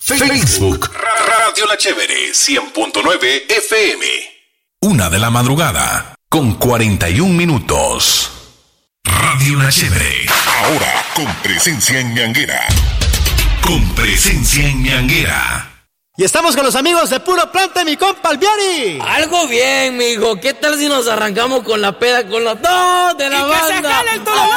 Facebook, Radio La Chévere, 100.9 FM. 1:00 con 41 minutos. Radio La Chévere. Ahora con presencia en Ñanguera. Con presencia en Ñanguera. Y estamos con los amigos de Puro Plante, mi compa Albieri. Algo bien, mijo. ¿Qué tal si nos arrancamos con la peda con los dos de la banda? ¡Que se jale el todo!